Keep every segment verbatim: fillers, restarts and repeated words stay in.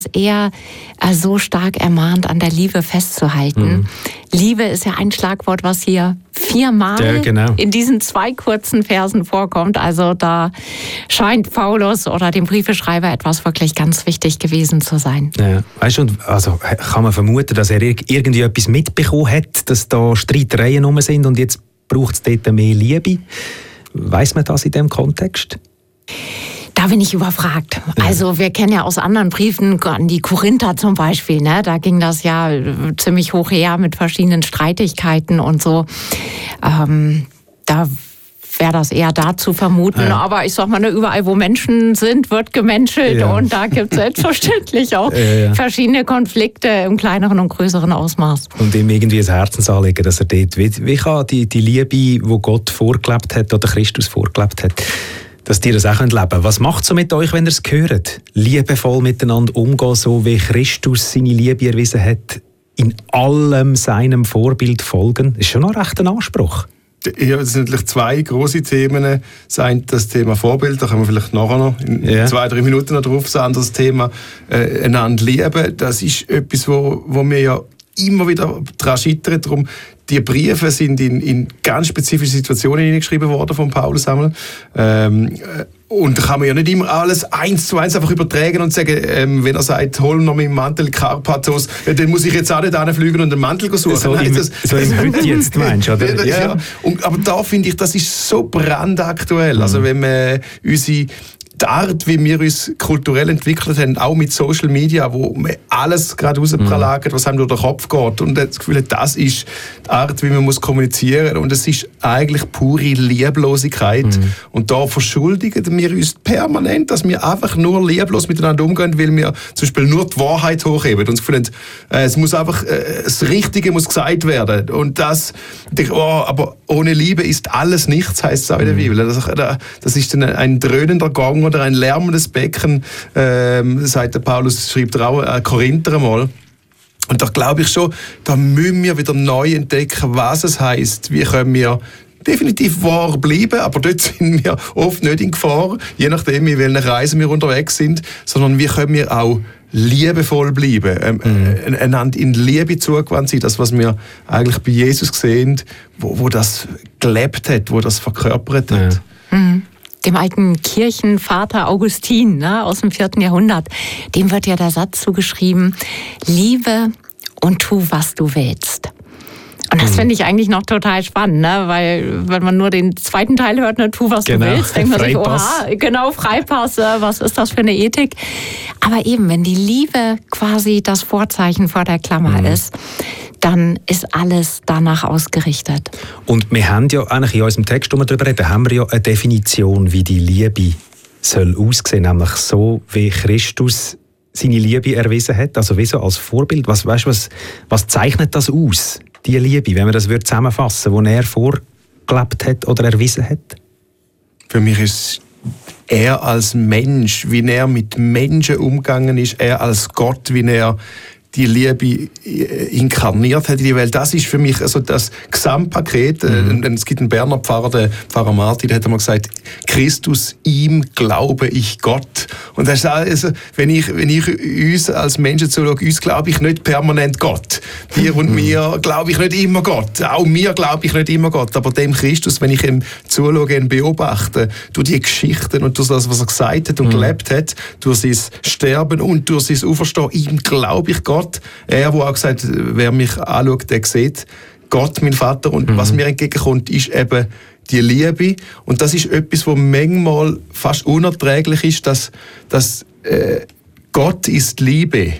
er äh, so stark ermahnt, an der Liebe festzuhalten. Mhm. Liebe ist ja ein Schlagwort, was hier viermal ja, genau. in diesen zwei kurzen Versen vorkommt. Also da scheint Paulus oder dem Briefeschreiber etwas wirklich ganz wichtig gewesen zu sein. Ja. Weißt du, also kann man vermuten, dass er irgendwie etwas mitbekommen hat, dass da Streitereien rum sind und jetzt braucht es dort mehr Liebe? Weiss man das in diesem Kontext? Da bin ich überfragt. Ja. Also wir kennen ja aus anderen Briefen, an die Korinther zum Beispiel, ne? Da ging das ja ziemlich hoch her mit verschiedenen Streitigkeiten und so. Ähm, da wäre das eher da zu vermuten. Ja. Aber ich sag mal, ne, überall wo Menschen sind, wird gemenschelt. Ja. Und da gibt es selbstverständlich auch ja, ja. verschiedene Konflikte im kleineren und größeren Ausmaß. Und ihm irgendwie ein Herzensanliegen, dass er dort, wie, wie kann die, die Liebe, die Gott vorgelebt hat oder Christus vorgelebt hat, dass die das auch leben können. Was macht es so mit euch, wenn ihr es hört? Liebevoll miteinander umgehen, so wie Christus seine Liebe erwiesen hat, in allem seinem Vorbild folgen. Das ist schon noch recht ein Anspruch. Ja, das sind natürlich zwei grosse Themen. Das eine das Thema Vorbild, da können wir vielleicht nachher noch in yeah. zwei, drei Minuten noch drauf. Das andere das Thema äh, einander lieben. Das ist etwas, wo, wo wir ja immer wieder daran scheitern. Darum, die Briefe sind in, in ganz spezifische Situationen hineingeschrieben worden von Paulus. Ähm, und da kann man ja nicht immer alles eins zu eins einfach übertragen und sagen, ähm, wenn er sagt, hol noch meinen Mantel Karpathos, dann muss ich jetzt auch nicht hinfliegen und einen Mantel suchen. So, Nein, im, das, so im Heute jetzt meinst du, oder? Ja. Ja. Und, aber da finde ich, das ist so brandaktuell. Mhm. Also wenn man unsere die Art, wie wir uns kulturell entwickelt haben, auch mit Social Media, wo man alles gerade rauspralagert, was einem durch den Kopf geht. Und das Gefühl, das ist die Art, wie man muss kommunizieren muss. Und es ist eigentlich pure Lieblosigkeit. Mhm. Und da verschuldigen wir uns permanent, dass wir einfach nur lieblos miteinander umgehen, weil wir zum Beispiel nur die Wahrheit hochheben. Und das Gefühl, äh, es muss einfach, äh, das Richtige muss gesagt werden. Und das, oh, aber ohne Liebe ist alles nichts, heisst es auch in der Bibel. Das, das ist dann ein dröhnender Gang oder ein lärmendes Becken, ähm, sagt der Paulus, schreibt er auch, äh, Korinther einmal. Und da glaube ich schon, da müssen wir wieder neu entdecken, was es heisst. Wie können wir definitiv wahr bleiben, aber dort sind wir oft nicht in Gefahr, je nachdem, in welchen Reisen wir unterwegs sind, sondern wie können wir auch liebevoll bleiben, ähm, mhm. einander in Liebe zugewandt sein, das, was wir eigentlich bei Jesus sehen, wo, wo das gelebt hat, wo das verkörpert hat. Ja. Mhm. Dem alten Kirchenvater Augustin, ne, aus dem vierten Jahrhundert, dem wird ja der Satz zugeschrieben, liebe und tu, was du willst. Und das finde ich eigentlich noch total spannend, ne? Weil wenn man nur den zweiten Teil hört, ne, tu, was genau. du willst, denkt man sich, oha, genau, Freipass, was ist das für eine Ethik? Aber eben, wenn die Liebe quasi das Vorzeichen vor der Klammer mhm. ist, dann ist alles danach ausgerichtet. Und wir haben ja eigentlich in unserem Text, wo wir darüber reden, haben wir ja eine Definition, wie die Liebe soll aussehen, nämlich so, wie Christus seine Liebe erwiesen hat, also wie so als Vorbild. Was, weißt, was, was zeichnet das aus, die Liebe, wenn man das zusammenfassen würde, die er vorgelebt hat oder erwiesen hat? Für mich ist er als Mensch, wie er mit Menschen umgegangen ist, er als Gott, wie er die Liebe inkarniert hat in die Welt. Das ist für mich also das Gesamtpaket. Mhm. Es gibt einen Berner Pfarrer, der Pfarrer Martin, der hat einmal gesagt, Christus, ihm glaube ich Gott. Und das ist also, wenn ich, wenn ich uns als Menschen zuschaue, uns glaube ich nicht permanent Gott. Dir und mhm. mir glaube ich nicht immer Gott. Auch mir glaube ich nicht immer Gott. Aber dem Christus, wenn ich ihm zuschaue, ihn beobachte, durch die Geschichten und durch das, was er gesagt hat und mhm. gelebt hat, durch sein Sterben und durch sein Auferstehen, ihm glaube ich Gott. Er, der auch gesagt hat, wer mich anschaut, der sieht Gott, mein Vater. Und mhm. was mir entgegenkommt, ist eben die Liebe. Und das ist etwas, was manchmal fast unerträglich ist, dass, dass äh, Gott ist Liebe.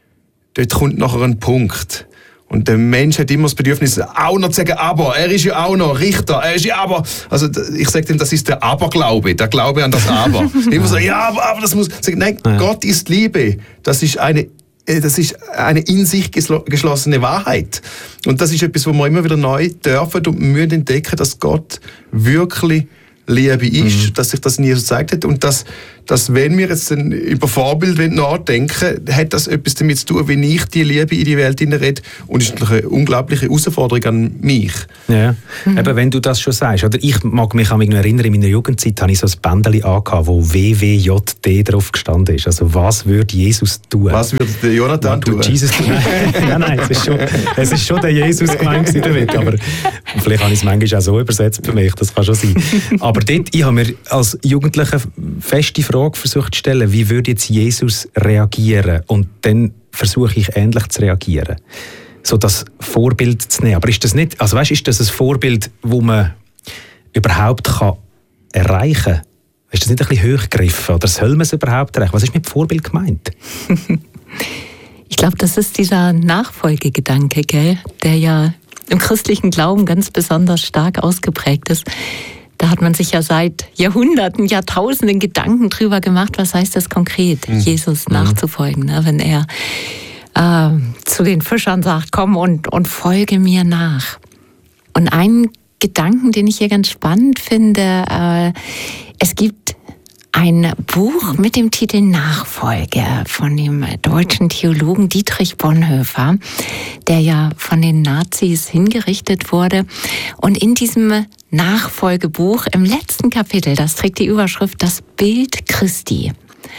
Dort kommt nachher ein Punkt. Und der Mensch hat immer das Bedürfnis, auch noch zu sagen, aber, er ist ja auch noch Richter, er ist ja aber. Also ich sage dem, das ist der Aberglaube, der Glaube an das Aber. Immer so, ja, aber, aber das muss. Nein, ja. Gott ist Liebe. Das ist eine Das ist eine in sich geschlossene Wahrheit. Und das ist etwas, wo wir immer wieder neu dürfen und müssen entdecken, dass Gott wirklich Liebe ist, mhm. dass sich das nie so gezeigt hat. Und dass, dass wenn wir jetzt über Vorbild nachdenken, hat das etwas damit zu tun, wenn ich die Liebe in die Welt hineinrede. Und das ist natürlich eine unglaubliche Herausforderung an mich. Ja, mhm. eben wenn du das schon sagst. Oder ich mag mich an mich noch erinnern, in meiner Jugendzeit hatte ich so ein Bändchen angehabt, wo W W J D drauf gestanden ist. Also was würde Jesus tun? Was würde der Jonathan tun? Jesus tun? Nein, nein, es ist schon, es ist schon der Jesus gemeint damit. Aber vielleicht habe ich es manchmal auch so übersetzt für mich, das kann schon sein. Aber dort, ich habe mir als Jugendlicher feste Frage versucht zu stellen, wie würde jetzt Jesus reagieren? Und dann versuche ich ähnlich zu reagieren. So das Vorbild zu nehmen. Aber ist das nicht, also weißt, ist das ein Vorbild, das man überhaupt kann erreichen kann? Ist das nicht ein bisschen hochgegriffen? Oder soll man es überhaupt erreichen? Was ist mit Vorbild gemeint? Ich glaube, das ist dieser Nachfolgegedanke, gell? Der ja im christlichen Glauben ganz besonders stark ausgeprägt ist. Da hat man sich ja seit Jahrhunderten, Jahrtausenden Gedanken drüber gemacht, was heißt das konkret, mhm. Jesus nachzufolgen, ne? Wenn er äh, zu den Fischern sagt, komm und, und folge mir nach. Und einen Gedanken, den ich hier ganz spannend finde, äh, es gibt ein Buch mit dem Titel Nachfolge von dem deutschen Theologen Dietrich Bonhoeffer, der ja von den Nazis hingerichtet wurde. Und in diesem Nachfolgebuch, im letzten Kapitel, das trägt die Überschrift Das Bild Christi.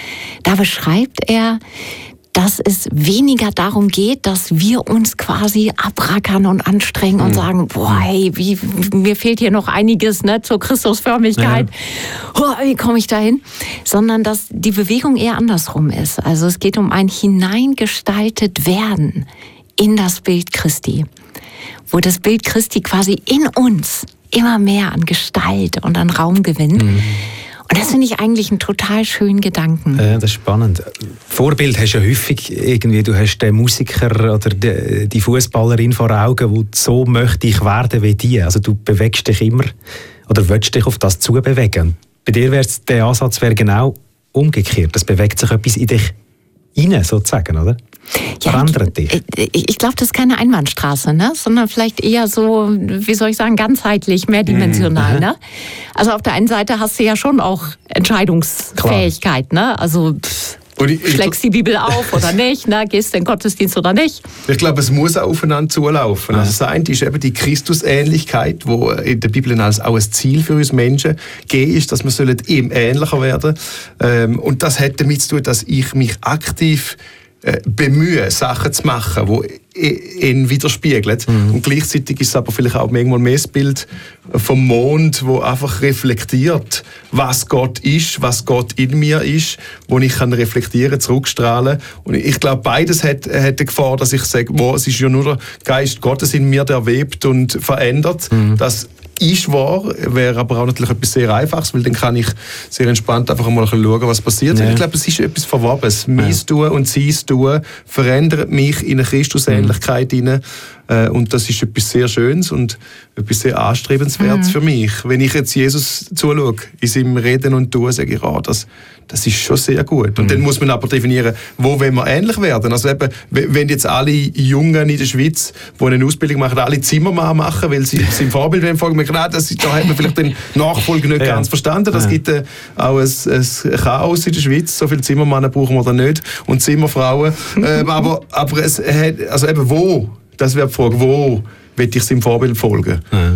Da beschreibt er, dass es weniger darum geht, dass wir uns quasi abrackern und anstrengen mhm. und sagen, boah, hey, wie, mir fehlt hier noch einiges, ne, zur Christusförmigkeit. Ja. Oh, wie komme ich da hin? Sondern dass die Bewegung eher andersrum ist. Also es geht um ein hineingestaltet werden in das Bild Christi, wo das Bild Christi quasi in uns immer mehr an Gestalt und an Raum gewinnt. Mhm. Und das finde ich eigentlich einen total schönen Gedanken. Ja, das ist spannend. Vorbild hast du ja häufig irgendwie, du hast den Musiker oder die, die Fußballerin vor Augen, die so möchte ich werden wie die. Also du bewegst dich immer oder willst dich auf das zubewegen. Bei dir wäre der Ansatz wäre genau umgekehrt. Es bewegt sich etwas in dich rein, sozusagen, oder? Ja, Verändert dich. Ich, ich glaube, das ist keine Einbahnstraße, ne? Sondern vielleicht eher so, wie soll ich sagen, ganzheitlich, mehrdimensional. Mhm. Ne? Also auf der einen Seite hast du ja schon auch Entscheidungsfähigkeit. Klar. Ne? Also pff, ich, schlägst die Bibel auf oder nicht, ne? Gehst du in den Gottesdienst oder nicht. Ich glaube, es muss auch aufeinander zulaufen. Ja. Also das eine ist eben die Christusähnlichkeit, wo in der Bibel als auch ein Ziel für uns Menschen gegeben ist, dass wir ihm ähnlicher werden sollen. Und das hat damit zu tun, dass ich mich aktiv bemühen, Sachen zu machen, die ihn widerspiegeln. Mhm. Und gleichzeitig ist es aber vielleicht auch manchmal mehr das Bild vom Mond, wo einfach reflektiert, was Gott ist, was Gott in mir ist, wo ich kann reflektieren, zurückstrahlen. Und ich glaube, beides hat, hat die Gefahr, dass ich sage, wow, es ist ja nur der Geist Gottes in mir, der webt und verändert. Mhm. Das ist wahr, wäre aber auch natürlich etwas sehr Einfaches, weil dann kann ich sehr entspannt einfach mal schauen, was passiert. Ja. Ich glaube, es ist etwas Verworbenes. Mein ja. Tun und sein Tun verändert mich in eine Christusähnlichkeit hinein. Mhm. Und das ist etwas sehr Schönes und etwas sehr Anstrebenswertes mhm. für mich. Wenn ich jetzt Jesus zuschaue, in seinem Reden und Tun, sage ich, ah, das, das ist schon sehr gut. Und mhm. dann muss man aber definieren, wo wollen wir ähnlich werden. Also eben, wenn jetzt alle Jungen in der Schweiz, die eine Ausbildung machen, alle Zimmermann machen, weil sie seinem Vorbild folgen, man denkt, das, da hat man vielleicht den Nachfolger nicht ja. ganz verstanden. Das ja. gibt äh, auch ein, ein Chaos in der Schweiz. So viele Zimmermänner brauchen wir da nicht. Und Zimmerfrauen. ähm, aber, aber es hat, also eben wo? Das wäre die Frage, wo will ich seinem Vorbild folgen? Ja.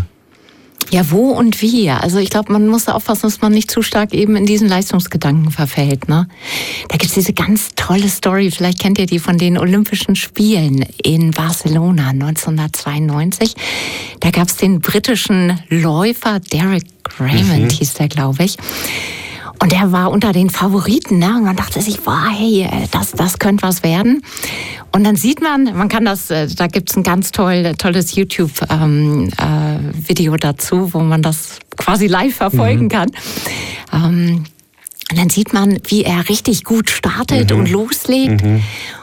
Ja, wo und wie? Also ich glaube, man muss aufpassen, dass man nicht zu stark eben in diesen Leistungsgedanken verfällt. Ne? Da gibt es diese ganz tolle Story, vielleicht kennt ihr die von den Olympischen Spielen in Barcelona neunzehnhundertzweiundneunzig. Da gab es den britischen Läufer Derek Raymond, mhm. hieß der, glaube ich. Und der war unter den Favoriten, ne? Und man dachte sich, wow, hey, das, das könnte was werden. Und dann sieht man, man kann das, da gibt es ein ganz toll, tolles YouTube-Video ähm, äh, dazu, wo man das quasi live verfolgen mhm. kann. Ähm, und dann sieht man, wie er richtig gut startet mhm. und loslegt. Mhm.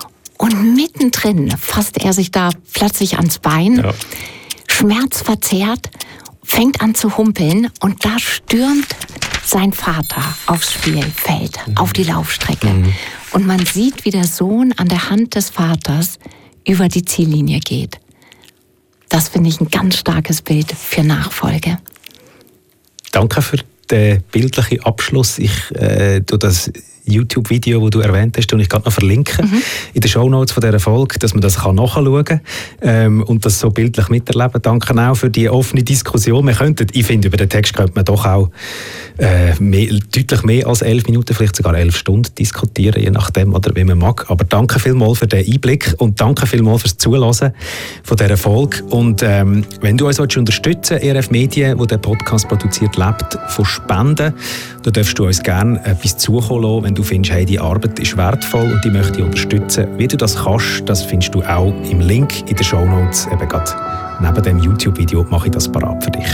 Und mittendrin fasst er sich da plötzlich ans Bein, ja. schmerzverzerrt, fängt an zu humpeln und da stürmt sein Vater aufs Spielfeld, mhm. auf die Laufstrecke. Mhm. Und man sieht, wie der Sohn an der Hand des Vaters über die Ziellinie geht. Das finde ich ein ganz starkes Bild für Nachfolge. Danke für der bildliche Abschluss. Ich äh, tu das YouTube-Video, das du erwähnt hast, und ich gerade noch verlinken mhm. in den Shownotes von dieser Folge, dass man das kann nachschauen kann ähm, und das so bildlich miterleben. Danke auch für die offene Diskussion. Wir könnten, ich finde, über den Text könnte man doch auch äh, mehr, deutlich mehr als elf Minuten, vielleicht sogar elf Stunden diskutieren, je nachdem, oder wie man mag. Aber danke vielmals für den Einblick und danke vielmals fürs Zuhören von dieser Folge. Und ähm, wenn du uns unterstützen willst, E R F Medien, wo der Podcast produziert, lebt von Spenden, dann darfst du uns gerne etwas zukommen lassen, wenn du findest, hey, die Arbeit ist wertvoll und die möchte ich unterstützen. Wie du das kannst, das findest du auch im Link in den Shownotes. Eben gerade neben dem YouTube-Video mache ich das parat für dich.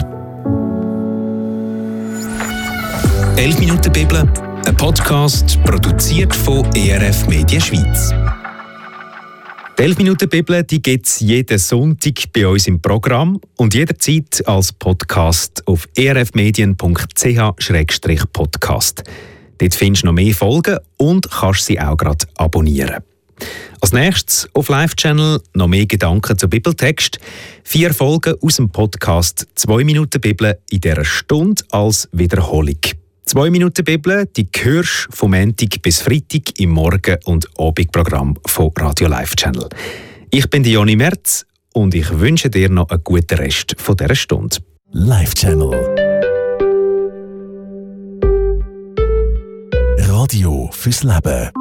elf Minuten Bibel, ein Podcast produziert von E R F Media Schweiz. Die elf Minuten Bibel gibt es jeden Sonntag bei uns im Programm und jederzeit als Podcast auf e r f medien punkt c h slash podcast. Dort findest du noch mehr Folgen und kannst sie auch gerade abonnieren. Als nächstes auf Live-Channel noch mehr Gedanken zum Bibeltext. Vier Folgen aus dem Podcast zwei Minuten Bibel in dieser Stunde als Wiederholung. zwei Minuten Bibel, die hörst du vom Montag bis Freitag im Morgen- und Abendprogramm von Radio Live-Channel. Ich bin Joni Merz und ich wünsche dir noch einen guten Rest von dieser Stunde. Live-Channel. Radio fürs Leben.